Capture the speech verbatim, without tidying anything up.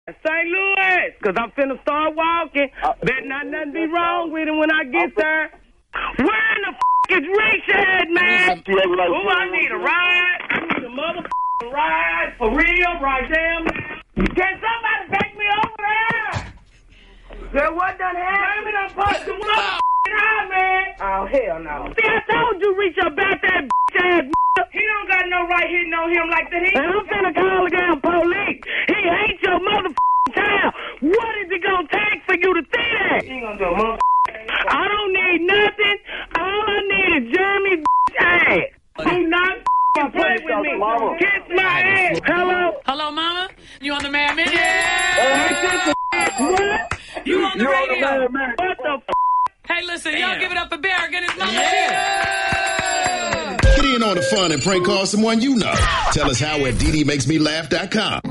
Saint Louis, because I'm finna start walking. Uh, Bet not nothing be wrong with him when I get there. Where in the f*** is Richard, man? Oh, I need a ride. I need a motherfucking ride. For real, right there, man. Can somebody back me over there? Girl, what done happened? Baby, done pushed the motherfucking eye, man. Oh, hell no. See, I told you, Reach, about that bitch ass n***. He don't got no right hitting on him like that. He and I'm finna call the damn police. He hates your motherfucking child. What is it gonna take for you to see that? He ain't gonna do a motherfucking I don't need nothing. All I need is Jeremy's ass. Do not play with me. Mama. Kiss my ass. Hello? Hello, Mama? You on the Man Minute? Yeah. What? You on the you radio? On the man, what the f***? Hey, listen, Damn. y'all give it up for Barrick and his mama. Yeah. Get in on the fun and prank call someone you know. Tell us how at D D makes me laugh dot com.